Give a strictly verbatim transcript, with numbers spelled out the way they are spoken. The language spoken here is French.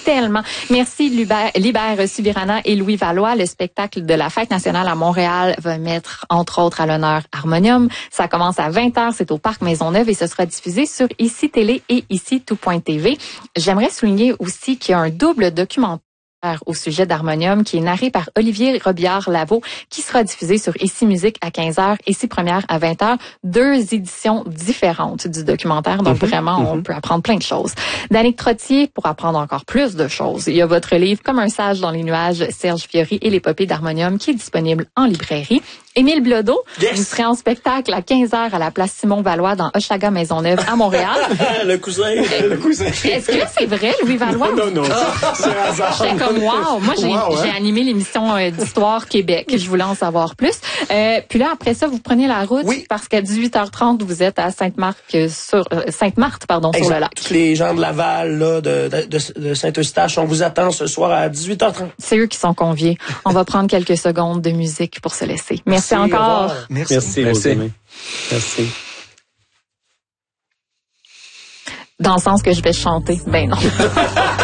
tellement. Merci Libère, Libère Subirana et Louis Valois. Le spectacle de la Fête nationale à Montréal va mettre, entre autres, à l'honneur Harmonium. Ça commence à vingt heures, c'est au Parc Maisonneuve et ce sera diffusé sur Ici Télé et Ici Tout point T V. J'aimerais souligner aussi qu'il y a un double documentaire au sujet d'Harmonium qui est narré par Olivier Robillard-Lavaux qui sera diffusé sur Ici Musique à quinze heures, Ici Première à vingt heures. Deux éditions différentes du documentaire, donc mm-hmm. vraiment mm-hmm. on peut apprendre plein de choses. Danick Trottier pour apprendre encore plus de choses. Il y a votre livre Comme un sage dans les nuages, Serge Fiori et l'épopée d'Harmonium qui est disponible en librairie. Émile Bilodeau, yes. vous serez en spectacle à quinze heures à la place Simon-Valois dans Hochelaga Maisonneuve à Montréal. le cousin, le cousin. Est-ce que c'est vrai, Louis Valois? Non, non, c'est un hasard. J'étais comme, wow, moi j'ai, wow, hein? j'ai animé l'émission euh, d'Histoire Québec. Je voulais en savoir plus. Euh, puis là, après ça, vous prenez la route oui. parce qu'à dix-huit heures trente, vous êtes à Sainte-Marthe, sur, euh, Sainte-Marthe, pardon, exact. Sur le lac. Tous les gens de Laval, là, de, de, de, de Saint-Eustache, on vous attend ce soir à dix-huit heures trente. C'est eux qui sont conviés. On va prendre quelques secondes de musique pour se laisser. Merci, Merci encore. Merci. Merci. Merci. Merci. Dans le sens que je vais chanter. Ben non.